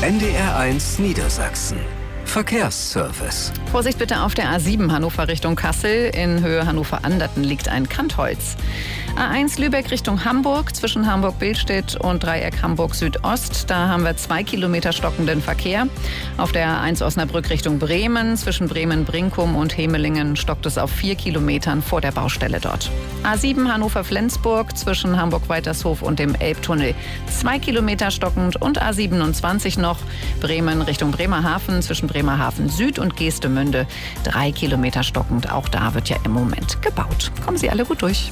NDR1 Niedersachsen. Verkehrsservice. Vorsicht bitte auf der A7 Hannover Richtung Kassel. In Höhe Hannover-Anderten liegt ein Kantholz. A1 Lübeck Richtung Hamburg, zwischen Hamburg-Billstedt und Dreieck Hamburg-Südost. Da haben wir 2 Kilometer stockenden Verkehr. Auf der A1 Osnabrück Richtung Bremen, zwischen Bremen-Brinkum und Hemelingen stockt es auf 4 Kilometern vor der Baustelle dort. A7 Hannover-Flensburg, zwischen Hamburg-Weitershof und dem Elbtunnel 2 Kilometer stockend. Und A27 noch Bremen Richtung Bremerhaven, zwischen Bremerhaven Süd und Geestemünde 3 Kilometer stockend. Auch da wird ja im Moment gebaut. Kommen Sie alle gut durch.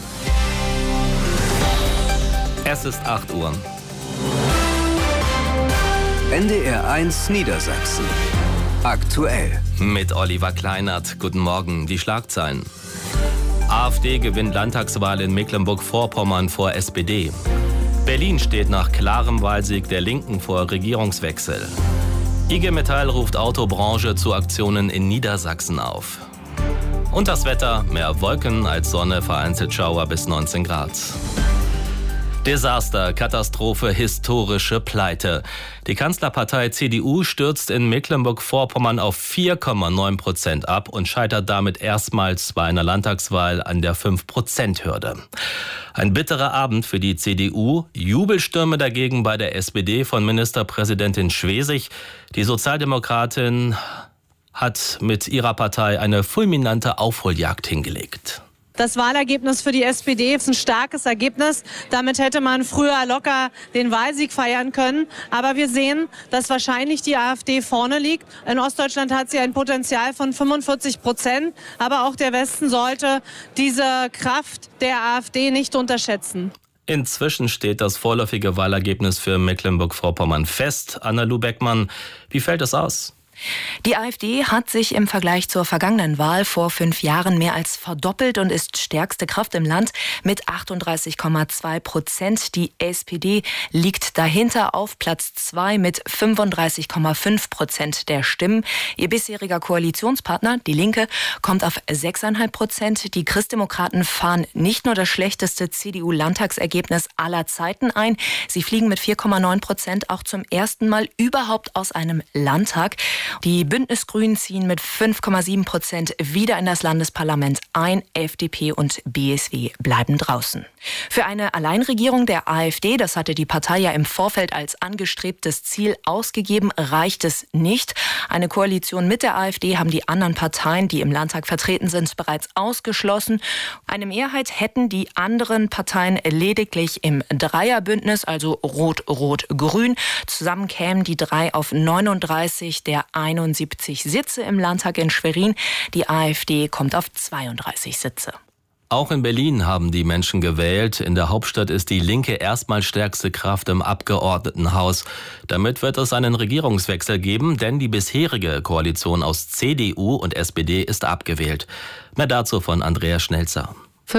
Es ist 8 Uhr. NDR1 Niedersachsen. Aktuell. Mit Oliver Kleinert. Guten Morgen. Die Schlagzeilen. AfD gewinnt Landtagswahl in Mecklenburg-Vorpommern vor SPD. Berlin steht nach klarem Wahlsieg der Linken vor Regierungswechsel. IG Metall ruft Autobranche zu Aktionen in Niedersachsen auf. Und das Wetter, mehr Wolken als Sonne, vereinzelt Schauer bis 19 Grad. Desaster, Katastrophe, historische Pleite. Die Kanzlerpartei CDU stürzt in Mecklenburg-Vorpommern auf 4,9% ab und scheitert damit erstmals bei einer Landtagswahl an der 5%-Hürde. Ein bitterer Abend für die CDU, Jubelstürme dagegen bei der SPD von Ministerpräsidentin Schwesig. Die Sozialdemokratin hat mit ihrer Partei eine fulminante Aufholjagd hingelegt. Das Wahlergebnis für die SPD ist ein starkes Ergebnis. Damit hätte man früher locker den Wahlsieg feiern können. Aber wir sehen, dass wahrscheinlich die AfD vorne liegt. In Ostdeutschland hat sie ein Potenzial von 45%. Aber auch der Westen sollte diese Kraft der AfD nicht unterschätzen. Inzwischen steht das vorläufige Wahlergebnis für Mecklenburg-Vorpommern fest. Anna-Lu Beckmann, wie fällt es aus? Die AfD hat sich im Vergleich zur vergangenen Wahl vor 5 Jahren mehr als verdoppelt und ist stärkste Kraft im Land mit 38,2%. Die SPD liegt dahinter auf Platz 2 mit 35,5% der Stimmen. Ihr bisheriger Koalitionspartner, die Linke, kommt auf 6,5%. Die Christdemokraten fahren nicht nur das schlechteste CDU-Landtagsergebnis aller Zeiten ein. Sie fliegen mit 4,9% auch zum ersten Mal überhaupt aus einem Landtag. Die Bündnisgrünen ziehen mit 5,7% wieder in das Landesparlament ein. FDP und BSW bleiben draußen. Für eine Alleinregierung der AfD, das hatte die Partei ja im Vorfeld als angestrebtes Ziel ausgegeben, reicht es nicht. Eine Koalition mit der AfD haben die anderen Parteien, die im Landtag vertreten sind, bereits ausgeschlossen. Eine Mehrheit hätten die anderen Parteien lediglich im Dreierbündnis, also Rot-Rot-Grün. Zusammen kämen die drei auf 39 der 71 Sitze im Landtag in Schwerin. Die AfD kommt auf 32 Sitze. Auch in Berlin haben die Menschen gewählt. In der Hauptstadt ist die Linke erstmals stärkste Kraft im Abgeordnetenhaus. Damit wird es einen Regierungswechsel geben, denn die bisherige Koalition aus CDU und SPD ist abgewählt. Mehr dazu von Andrea Schnelzer.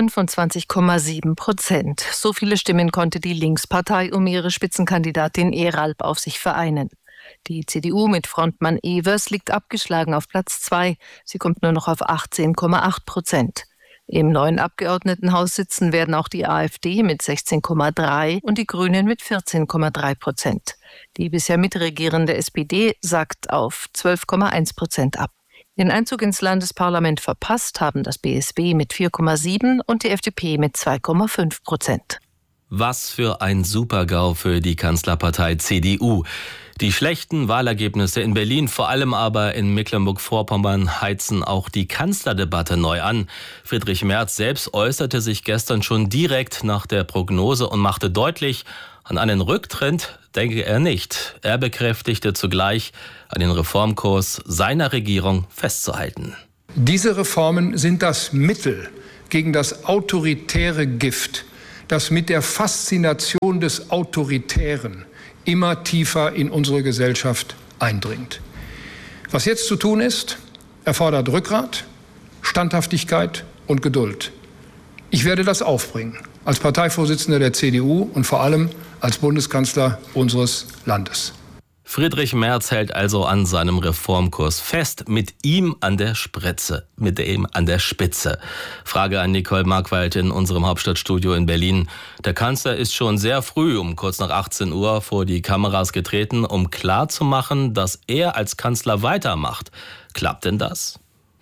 25,7%. So viele Stimmen konnte die Linkspartei um ihre Spitzenkandidatin Eralp auf sich vereinen. Die CDU mit Frontmann Evers liegt abgeschlagen auf Platz 2. Sie kommt nur noch auf 18,8%. Im neuen Abgeordnetenhaus sitzen werden auch die AfD mit 16,3% und die Grünen mit 14,3%. Die bisher mitregierende SPD sackt auf 12,1% ab. Den Einzug ins Landesparlament verpasst haben das BSW mit 4,7% und die FDP mit 2,5%. Was für ein Super-GAU für die Kanzlerpartei CDU. Die schlechten Wahlergebnisse in Berlin, vor allem aber in Mecklenburg-Vorpommern, heizen auch die Kanzlerdebatte neu an. Friedrich Merz selbst äußerte sich gestern schon direkt nach der Prognose und machte deutlich, an einen Rücktritt denke er nicht. Er bekräftigte zugleich, an den Reformkurs seiner Regierung festzuhalten. Diese Reformen sind das Mittel gegen das autoritäre Gift, das mit der Faszination des Autoritären immer tiefer in unsere Gesellschaft eindringt. Was jetzt zu tun ist, erfordert Rückgrat, Standhaftigkeit und Geduld. Ich werde das aufbringen, als Parteivorsitzender der CDU und vor allem als Bundeskanzler unseres Landes. Friedrich Merz hält also an seinem Reformkurs fest, mit ihm an der Spitze. Frage an Nicole Markwald in unserem Hauptstadtstudio in Berlin. Der Kanzler ist schon sehr früh, um kurz nach 18 Uhr, vor die Kameras getreten, um klarzumachen, dass er als Kanzler weitermacht. Klappt denn das?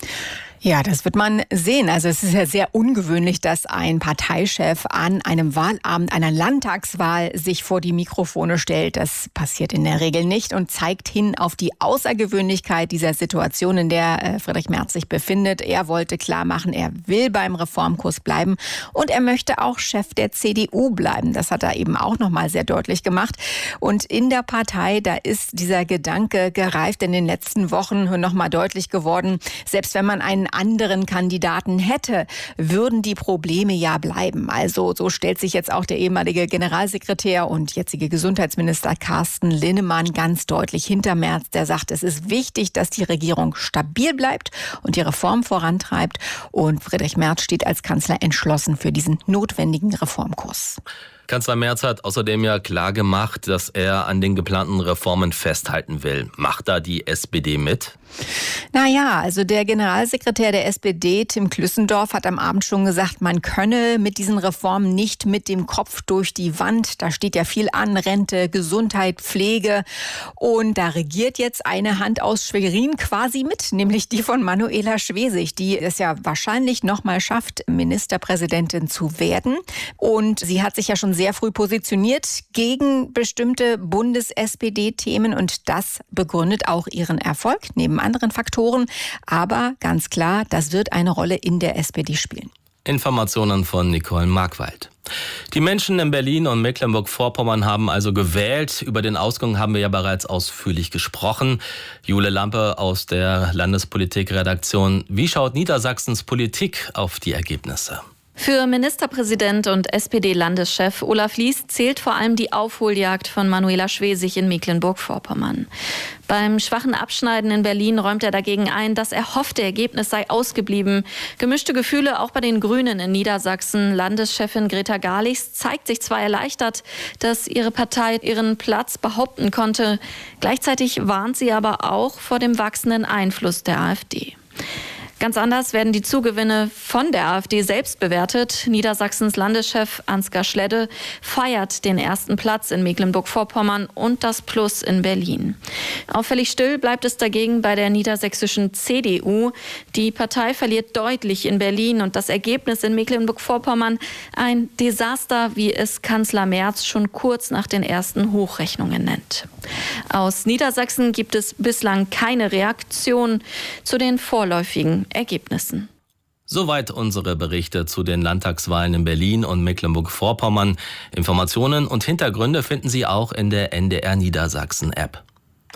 Ja, das wird man sehen. Also es ist ja sehr ungewöhnlich, dass ein Parteichef an einem Wahlabend einer Landtagswahl sich vor die Mikrofone stellt. Das passiert in der Regel nicht und zeigt hin auf die Außergewöhnlichkeit dieser Situation, in der Friedrich Merz sich befindet. Er wollte klar machen, er will beim Reformkurs bleiben und er möchte auch Chef der CDU bleiben. Das hat er eben auch noch mal sehr deutlich gemacht. Und in der Partei, da ist dieser Gedanke gereift in den letzten Wochen noch mal deutlich geworden. Selbst wenn man einen anderen Kandidaten hätte, würden die Probleme ja bleiben. Also so stellt sich jetzt auch der ehemalige Generalsekretär und jetzige Gesundheitsminister Carsten Linnemann ganz deutlich hinter Merz. Der sagt, es ist wichtig, dass die Regierung stabil bleibt und die Reform vorantreibt. Und Friedrich Merz steht als Kanzler entschlossen für diesen notwendigen Reformkurs. Kanzler Merz hat außerdem ja klar gemacht, dass er an den geplanten Reformen festhalten will. Macht da die SPD mit? Naja, also der Generalsekretär der SPD, Tim Klüssendorf, hat am Abend schon gesagt, man könne mit diesen Reformen nicht mit dem Kopf durch die Wand. Da steht ja viel an, Rente, Gesundheit, Pflege. Und da regiert jetzt eine Hand aus Schwerin quasi mit, nämlich die von Manuela Schwesig, die es ja wahrscheinlich noch mal schafft, Ministerpräsidentin zu werden. Und sie hat sich ja schon sehr früh positioniert gegen bestimmte Bundes-SPD-Themen und das begründet auch ihren Erfolg, neben anderen Faktoren. Aber ganz klar, das wird eine Rolle in der SPD spielen. Informationen von Nicole Markwald. Die Menschen in Berlin und Mecklenburg-Vorpommern haben also gewählt. Über den Ausgang haben wir ja bereits ausführlich gesprochen. Jule Lampe aus der Landespolitik-Redaktion. Wie schaut Niedersachsens Politik auf die Ergebnisse? Für Ministerpräsident und SPD-Landeschef Olaf Lies zählt vor allem die Aufholjagd von Manuela Schwesig in Mecklenburg-Vorpommern. Beim schwachen Abschneiden in Berlin räumt er dagegen ein, das erhoffte Ergebnis sei ausgeblieben. Gemischte Gefühle auch bei den Grünen in Niedersachsen. Landeschefin Greta Garlichs zeigt sich zwar erleichtert, dass ihre Partei ihren Platz behaupten konnte. Gleichzeitig warnt sie aber auch vor dem wachsenden Einfluss der AfD. Ganz anders werden die Zugewinne von der AfD selbst bewertet. Niedersachsens Landeschef Ansgar Schledde feiert den ersten Platz in Mecklenburg-Vorpommern und das Plus in Berlin. Auffällig still bleibt es dagegen bei der niedersächsischen CDU. Die Partei verliert deutlich in Berlin und das Ergebnis in Mecklenburg-Vorpommern ein Desaster, wie es Kanzler Merz schon kurz nach den ersten Hochrechnungen nennt. Aus Niedersachsen gibt es bislang keine Reaktion zu den vorläufigen Ergebnissen. Soweit unsere Berichte zu den Landtagswahlen in Berlin und Mecklenburg-Vorpommern. Informationen und Hintergründe finden Sie auch in der NDR Niedersachsen-App.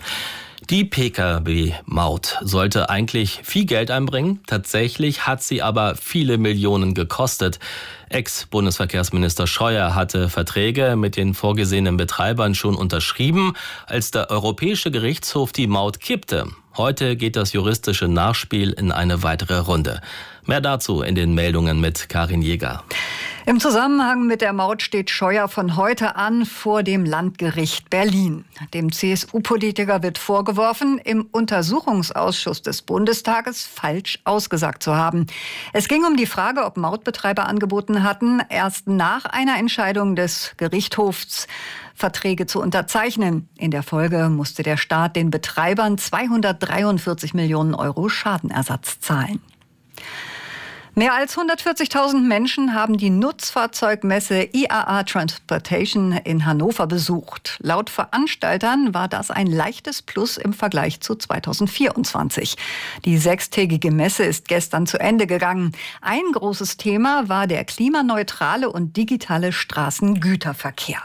Die Pkw-Maut sollte eigentlich viel Geld einbringen. Tatsächlich hat sie aber viele Millionen gekostet. Ex-Bundesverkehrsminister Scheuer hatte Verträge mit den vorgesehenen Betreibern schon unterschrieben, als der Europäische Gerichtshof die Maut kippte. Heute geht das juristische Nachspiel in eine weitere Runde. Mehr dazu in den Meldungen mit Karin Jäger. Im Zusammenhang mit der Maut steht Scheuer von heute an vor dem Landgericht Berlin. Dem CSU-Politiker wird vorgeworfen, im Untersuchungsausschuss des Bundestages falsch ausgesagt zu haben. Es ging um die Frage, ob Mautbetreiber angeboten hatten, erst nach einer Entscheidung des Gerichtshofs Verträge zu unterzeichnen. In der Folge musste der Staat den Betreibern 243 Millionen Euro Schadenersatz zahlen. Mehr als 140.000 Menschen haben die Nutzfahrzeugmesse IAA Transportation in Hannover besucht. Laut Veranstaltern war das ein leichtes Plus im Vergleich zu 2024. Die 6-tägige Messe ist gestern zu Ende gegangen. Ein großes Thema war der klimaneutrale und digitale Straßengüterverkehr.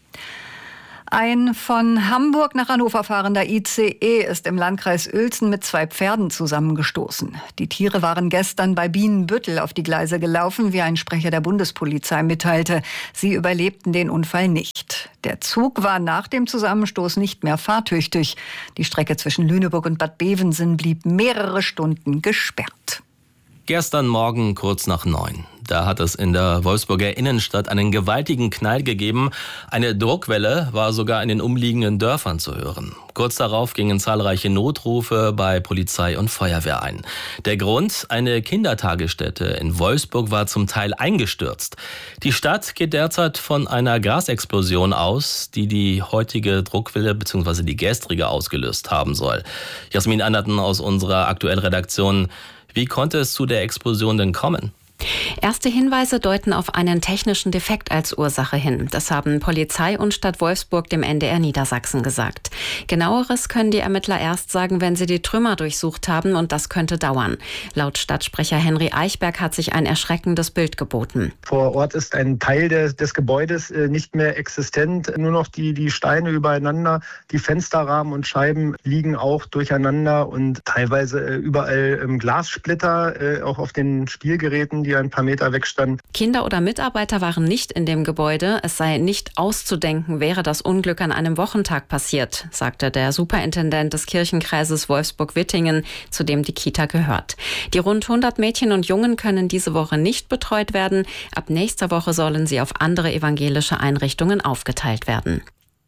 Ein von Hamburg nach Hannover fahrender ICE ist im Landkreis Uelzen mit 2 Pferden zusammengestoßen. Die Tiere waren gestern bei Bienenbüttel auf die Gleise gelaufen, wie ein Sprecher der Bundespolizei mitteilte. Sie überlebten den Unfall nicht. Der Zug war nach dem Zusammenstoß nicht mehr fahrtüchtig. Die Strecke zwischen Lüneburg und Bad Bevensen blieb mehrere Stunden gesperrt. Gestern Morgen kurz nach 9. Da hat es in der Wolfsburger Innenstadt einen gewaltigen Knall gegeben. Eine Druckwelle war sogar in den umliegenden Dörfern zu hören. Kurz darauf gingen zahlreiche Notrufe bei Polizei und Feuerwehr ein. Der Grund: eine Kindertagesstätte in Wolfsburg war zum Teil eingestürzt. Die Stadt geht derzeit von einer Gasexplosion aus, die heutige Druckwelle bzw. die gestrige ausgelöst haben soll. Jasmin Anderten aus unserer aktuellen Redaktion. Wie konnte es zu der Explosion denn kommen? Erste Hinweise deuten auf einen technischen Defekt als Ursache hin. Das haben Polizei und Stadt Wolfsburg dem NDR Niedersachsen gesagt. Genaueres können die Ermittler erst sagen, wenn sie die Trümmer durchsucht haben, und das könnte dauern. Laut Stadtsprecher Henry Eichberg hat sich ein erschreckendes Bild geboten. Vor Ort ist ein Teil des Gebäudes nicht mehr existent. Nur noch die Steine übereinander, die Fensterrahmen und Scheiben liegen auch durcheinander und teilweise überall Glassplitter, auch auf den Spielgeräten, die ein paar Meter weg standen. Kinder oder Mitarbeiter waren nicht in dem Gebäude. Es sei nicht auszudenken, wäre das Unglück an einem Wochentag passiert, sagte der Superintendent des Kirchenkreises Wolfsburg-Wittingen, zu dem die Kita gehört. Die rund 100 Mädchen und Jungen können diese Woche nicht betreut werden. Ab nächster Woche sollen sie auf andere evangelische Einrichtungen aufgeteilt werden.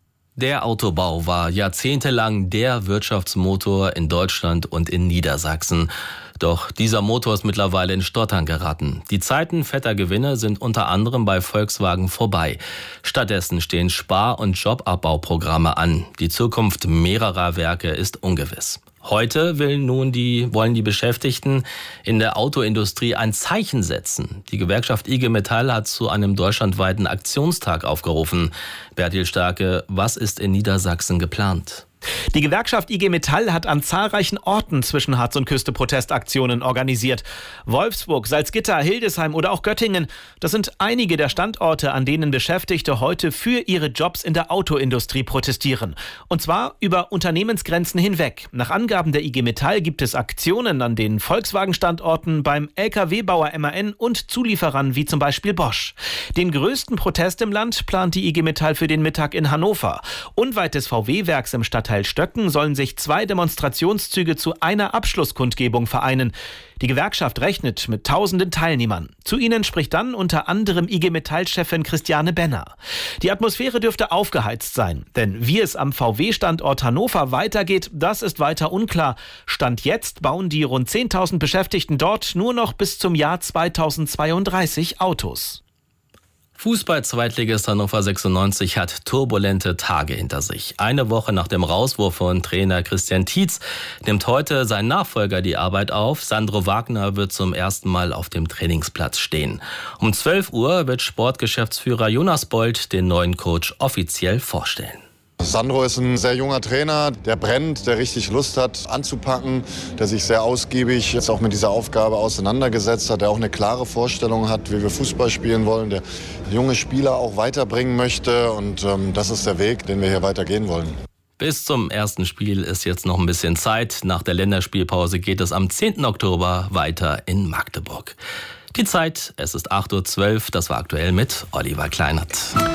Der Autobau war jahrzehntelang der Wirtschaftsmotor in Deutschland und in Niedersachsen. Doch dieser Motor ist mittlerweile in Stottern geraten. Die Zeiten fetter Gewinne sind unter anderem bei Volkswagen vorbei. Stattdessen stehen Spar- und Jobabbauprogramme an. Die Zukunft mehrerer Werke ist ungewiss. Heute wollen die Beschäftigten in der Autoindustrie ein Zeichen setzen. Die Gewerkschaft IG Metall hat zu einem deutschlandweiten Aktionstag aufgerufen. Bertil Starke, was ist in Niedersachsen geplant? Die Gewerkschaft IG Metall hat an zahlreichen Orten zwischen Harz und Küste Protestaktionen organisiert. Wolfsburg, Salzgitter, Hildesheim oder auch Göttingen. Das sind einige der Standorte, an denen Beschäftigte heute für ihre Jobs in der Autoindustrie protestieren. Und zwar über Unternehmensgrenzen hinweg. Nach Angaben der IG Metall gibt es Aktionen an den Volkswagen-Standorten, beim Lkw-Bauer MAN und Zulieferern wie zum Beispiel Bosch. Den größten Protest im Land plant die IG Metall für den Mittag in Hannover. Unweit des VW-Werks im Stadtteil Stöcken sollen sich 2 Demonstrationszüge zu einer Abschlusskundgebung vereinen. Die Gewerkschaft rechnet mit tausenden Teilnehmern. Zu ihnen spricht dann unter anderem IG Metall-Chefin Christiane Benner. Die Atmosphäre dürfte aufgeheizt sein, denn wie es am VW-Standort Hannover weitergeht, das ist weiter unklar. Stand jetzt bauen die rund 10.000 Beschäftigten dort nur noch bis zum Jahr 2032 Autos. Fußball-Zweitligist Hannover 96 hat turbulente Tage hinter sich. Eine Woche nach dem Rauswurf von Trainer Christian Tietz nimmt heute sein Nachfolger die Arbeit auf. Sandro Wagner wird zum ersten Mal auf dem Trainingsplatz stehen. Um 12 Uhr wird Sportgeschäftsführer Jonas Bold den neuen Coach offiziell vorstellen. Sandro ist ein sehr junger Trainer, der brennt, der richtig Lust hat anzupacken, der sich sehr ausgiebig jetzt auch mit dieser Aufgabe auseinandergesetzt hat, der auch eine klare Vorstellung hat, wie wir Fußball spielen wollen, der junge Spieler auch weiterbringen möchte, und das ist der Weg, den wir hier weitergehen wollen. Bis zum ersten Spiel ist jetzt noch ein bisschen Zeit. Nach der Länderspielpause geht es am 10. Oktober weiter in Magdeburg. Die Zeit, es ist 8.12 Uhr, das war aktuell mit Oliver Kleinert.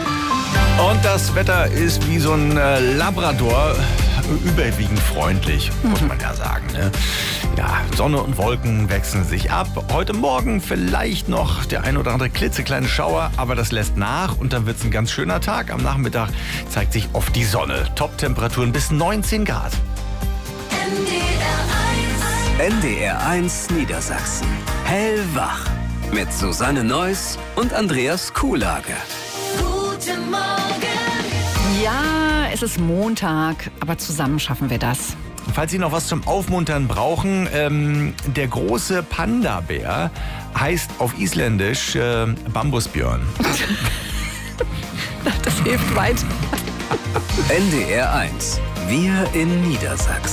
Und das Wetter ist wie so ein Labrador, überwiegend freundlich, muss man ja sagen. Ne? Ja, Sonne und Wolken wechseln sich ab. Heute Morgen vielleicht noch der ein oder andere klitzekleine Schauer, aber das lässt nach und dann wird es ein ganz schöner Tag. Am Nachmittag zeigt sich oft die Sonne. Top-Temperaturen bis 19 Grad. NDR1 Niedersachsen. Hellwach. Mit Susanne Neuss und Andreas Kuhlage. Guten Morgen. Ja, es ist Montag, aber zusammen schaffen wir das. Falls Sie noch was zum Aufmuntern brauchen, der große Panda-Bär heißt auf Isländisch Bambusbjörn. Das hilft weiter. NDR1. Wir in Niedersachsen.